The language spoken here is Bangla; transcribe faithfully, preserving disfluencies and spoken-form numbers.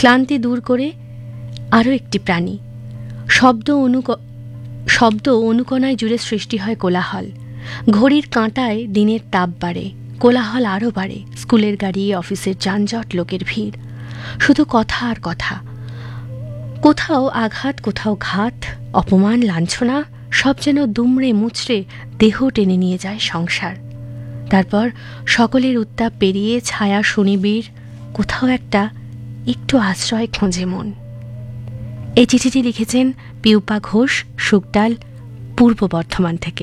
ক্লান্তি দূর করে আরও একটি প্রাণী। শব্দ অনুক শব্দ অনুকণায় জুড়ে সৃষ্টি হয় কোলাহল। ঘড়ির কাঁটায় দিনের তাপ বাড়ে, কোলাহল আরও বাড়ে। স্কুলের গাড়ি, অফিসের যানজট, লোকের ভিড়, শুধু কথা আর কথা। কোথাও আঘাত, কোথাও ঘাত, অপমান, লাঞ্ছনা, সব যেন দুমড়ে মুচড়ে দেহ টেনে নিয়ে যায় সংসার। তারপর সকলের উত্তাপ পেরিয়ে ছায়া শনিবীর কোথাও একটা একটু আশ্রয় খোঁজে মন। এই চিঠিটি লিখেছেন পিউপা ঘোষ, শুকডাল, পূর্ব বর্ধমান থেকে।